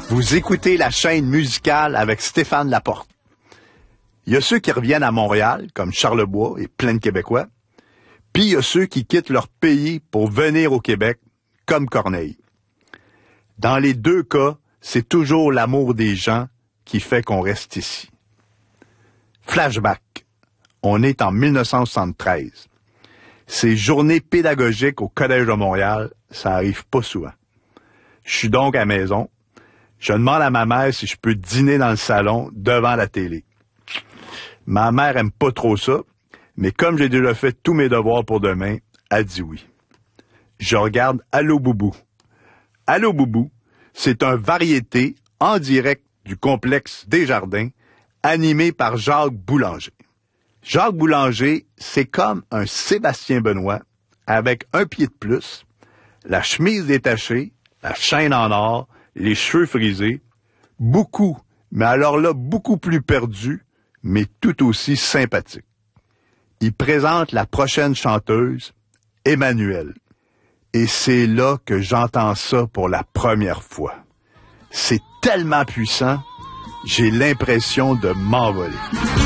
Vous écoutez la chaîne musicale avec Stéphane Laporte. Il y a ceux qui reviennent à Montréal, comme Charlebois et plein de Québécois, puis il y a ceux qui quittent leur pays pour venir au Québec, comme Corneille. Dans les deux cas, c'est toujours l'amour des gens qui fait qu'on reste ici. Flashback. On est en 1973. Ces journées pédagogiques au Collège de Montréal, ça arrive pas souvent. Je suis donc à la maison. Je demande à ma mère si je peux dîner dans le salon devant la télé. Ma mère aime pas trop ça, mais comme j'ai déjà fait tous mes devoirs pour demain, elle dit oui. Je regarde Allô Boubou. Allô Boubou, c'est un variété en direct du complexe Desjardins, animé par Jacques Boulanger. Jacques Boulanger, c'est comme un Sébastien Benoît, avec un pied de plus, la chemise détachée, la chaîne en or, les cheveux frisés, beaucoup, mais alors là, beaucoup plus perdu, mais tout aussi sympathique. Il présente la prochaine chanteuse, Emmanuelle. Et c'est là que j'entends ça pour la première fois. C'est tellement puissant, j'ai l'impression de m'envoler.